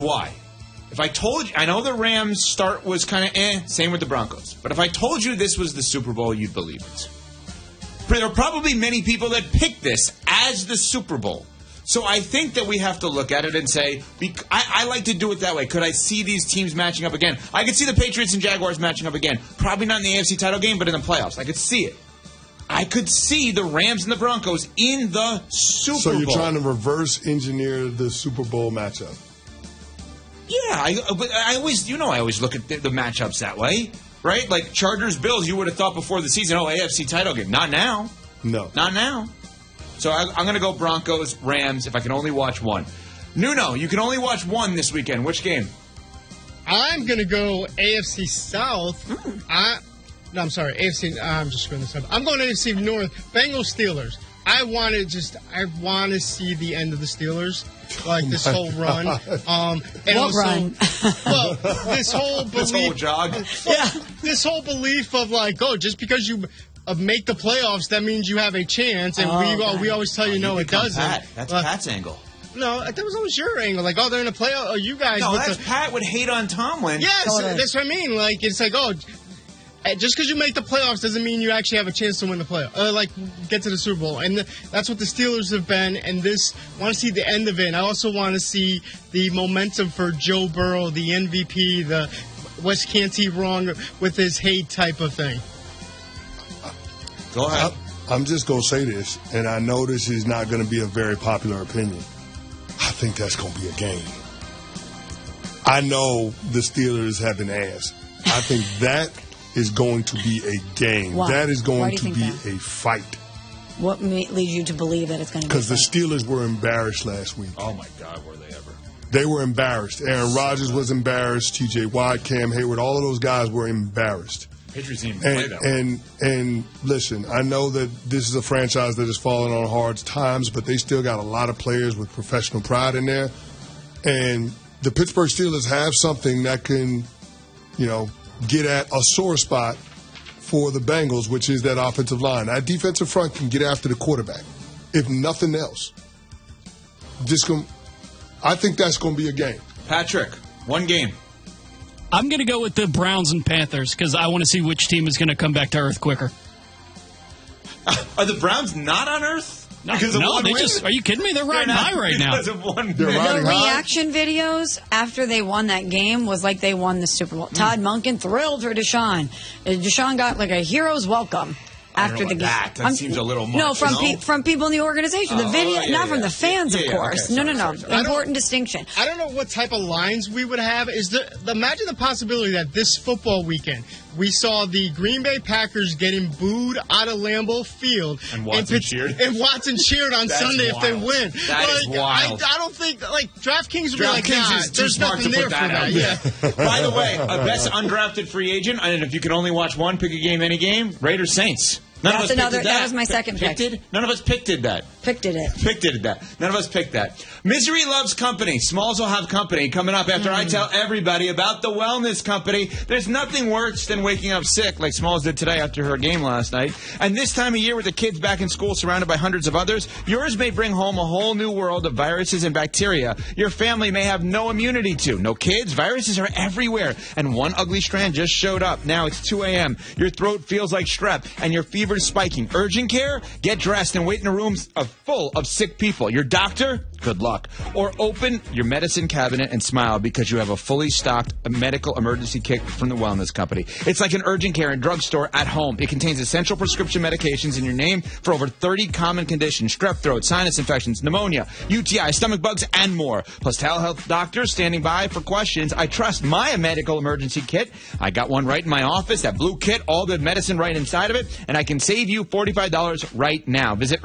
Why? If I told you, I know the Rams start was kind of same with the Broncos. But if I told you this was the Super Bowl, you'd believe it. There are probably many people that pick this as the Super Bowl. So I think that we have to look at it and say, I like to do it that way. Could I see these teams matching up again? I could see the Patriots and Jaguars matching up again. Probably not in the AFC title game, but in the playoffs. I could see it. I could see the Rams and the Broncos in the Super Bowl. So you're trying to reverse engineer the Super Bowl matchup? Yeah, I always look at the matchups that way, right? Like Chargers-Bills, you would have thought before the season, AFC title game. Not now. No. Not now. So I'm going to go Broncos, Rams, if I can only watch one. Nuno, you can only watch one this weekend. Which game? I'm going to go AFC South. I'm sorry, AFC. I'm just screwing this up. I'm going to AFC North. Bengals, Steelers. I want to see the end of the Steelers, like this whole run. And also, run? Well, this whole belief, this whole jog. This whole belief of just because you make the playoffs, that means you have a chance. And we always tell you no, it doesn't. Pat. That's Pat's angle. No, that was always your angle. Like, they're in a playoff. Oh, you guys. No, Pat would hate on Tomlin. Yes, that's what I mean. Like, it's like, just because you make the playoffs doesn't mean you actually have a chance to win the playoff, get to the Super Bowl. And that's what the Steelers have been. And I want to see the end of it. And I also want to see the momentum for Joe Burrow, the MVP, the West can't he wrong with his hate type of thing. Go ahead. I'm just going to say this, and I know this is not going to be a very popular opinion. I think that's going to be a game. I know the Steelers have an ass. I think that is going to be a game. Why? That is going to be that? a fight. What leads you to believe that it's going to be a fight? Because the Steelers were embarrassed last week. Oh, my God, were they ever. They were embarrassed. Aaron Rodgers was embarrassed. T.J. Watt, Cam Hayward, all of those guys were embarrassed. Patriots didn't even play that way. And listen, I know that this is a franchise that is falling on hard times, but they still got a lot of players with professional pride in there. And the Pittsburgh Steelers have something that can, get at a sore spot for the Bengals, which is that offensive line. That defensive front can get after the quarterback, if nothing else. I think that's going to be a game. Patrick, one game. I'm going to go with the Browns and Panthers because I want to see which team is going to come back to earth quicker. Are the Browns not on earth? No, are you kidding me? They're riding high right now. The reaction videos after they won that game was like they won the Super Bowl. Todd Monken thrilled for Deshaun. Deshaun got like a hero's welcome. After the game, that seems a little much. No, from people in the organization. The video, not from the fans, of course. Okay. No. Important distinction. I don't know what type of lines we would have. Imagine the possibility that this football weekend we saw the Green Bay Packers getting booed out of Lambeau Field, and Watson cheered. And Watson cheered on Sunday wild. if they win. That is wild. I don't think DraftKings would be like, there's nothing there for that. Yeah. By the way, best undrafted free agent, and if you could only watch one, pick a game, any game. Raiders Saints. That was my second pick. None of us picked that. Picked it. None of us picked that. Misery loves company. Smalls will have company coming up after I tell everybody about the Wellness Company. There's nothing worse than waking up sick like Smalls did today after her game last night. And this time of year with the kids back in school surrounded by hundreds of others, yours may bring home a whole new world of viruses and bacteria your family may have no immunity to. No kids, viruses are everywhere. And one ugly strand just showed up. Now it's 2 a.m. Your throat feels like strep and your fever is spiking. Urgent care? Get dressed and wait in a room full of sick people. Your doctor? Good luck. Or open your medicine cabinet and smile because you have a fully stocked medical emergency kit from the Wellness Company. It's like an urgent care and drugstore at home. It contains essential prescription medications in your name for over 30 common conditions: strep throat, sinus infections, pneumonia, UTI, stomach bugs, and more. Plus telehealth doctors standing by for questions. I trust my medical emergency kit. I got one right in my office, that blue kit, all the medicine right inside of it, and I can save you $45 right now. Visit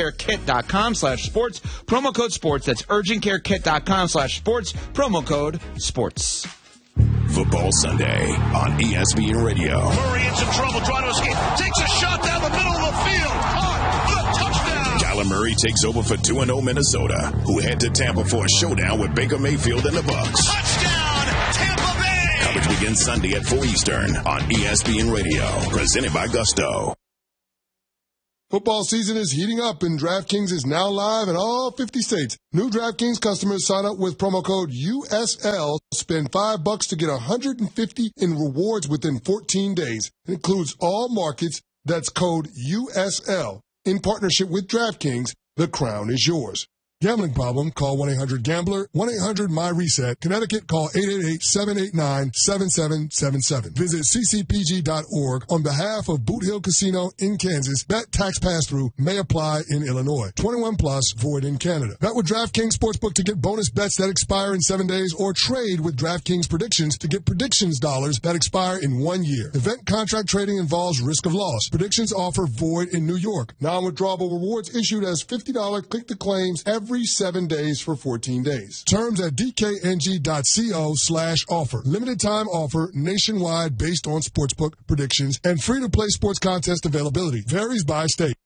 urgentcarekit.com/sports, promo code sports. That's urgentcarekit.com/sports, promo code sports. Football Sunday on ESPN Radio. Murray in some trouble trying to escape. Takes a shot down the middle of the field. Caught. Touchdown. Kyler Murray takes over for 2-0 Minnesota, who head to Tampa for a showdown with Baker Mayfield and the Bucs. Touchdown, Tampa Bay. Coverage begins Sunday at 4 Eastern on ESPN Radio. Presented by Gusto. Football season is heating up, and DraftKings is now live in all 50 states. New DraftKings customers sign up with promo code USL, spend $5 to get $150 in rewards within 14 days. It includes all markets. That's code USL. In partnership with DraftKings, the crown is yours. Gambling problem? Call 1-800-GAMBLER. 1-800-MY-RESET. Connecticut, call 888-789-7777. Visit ccpg.org on behalf of Boot Hill Casino in Kansas. Bet tax pass-through may apply in Illinois. 21 plus, void in Canada. Bet with DraftKings Sportsbook to get bonus bets that expire in 7 days, or trade with DraftKings Predictions to get predictions dollars that expire in 1 year. Event contract trading involves risk of loss. Predictions offer void in New York. Non-withdrawable rewards issued as $50 click-to-claims every 7 days for 14 days. Terms at dkng.co/offer. Limited time offer nationwide based on sportsbook predictions and free-to-play sports contest availability. Varies by state.